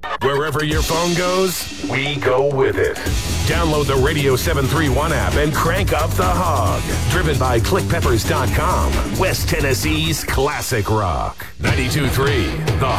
Wherever your phone goes, we go with it. Download the Radio 731 app and crank up the hog. Driven by ClickPeppers.com, West Tennessee's classic rock. 92.3, The